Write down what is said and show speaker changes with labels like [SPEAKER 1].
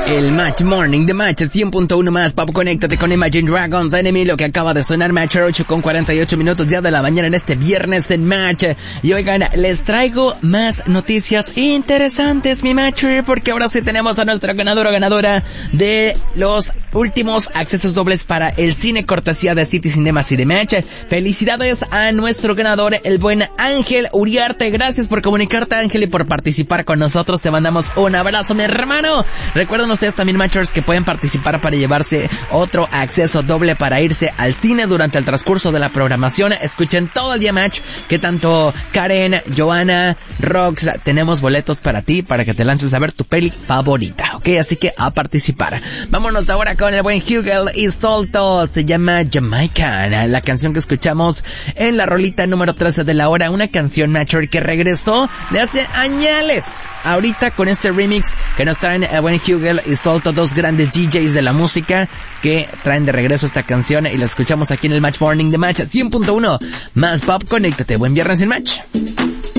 [SPEAKER 1] El Match Morning de Match 100.1 más Pop. Conéctate con Imagine Dragons, Enemy, lo que acaba de sonar. Match 8:48 minutos ya de la mañana en este viernes en Match. Y oigan, les traigo más noticias interesantes, mi Matcher, porque ahora sí tenemos a nuestra ganadora de los últimos accesos dobles para el cine cortesía de City Cinemas y de Match. Felicidades a nuestro ganador, el buen Ángel Uriarte. Gracias por comunicarte, Ángel, y por participar con nosotros. Te mandamos un abrazo, mi hermano. Recuerden ustedes también, Matchers, que pueden participar para llevarse otro acceso doble para irse al cine durante el transcurso de la programación. Escuchen todo el día Match, que tanto Karen, Joana, Rox, tenemos boletos para ti, para que te lances a ver tu peli favorita, ¿ok? Así que a participar. Vámonos ahora con el buen Hugel y Solto. Se llama Jamaican, la canción que escuchamos en la rolita número 13 de la hora. Una canción, Matcher, que regresó de hace añales. Ahorita con este remix que nos traen el buen Hugel y Solto, dos grandes DJs de la música que traen de regreso esta canción y la escuchamos aquí en el Match Morning de Match 100.1 más Pop. Conéctate, buen viernes en Match.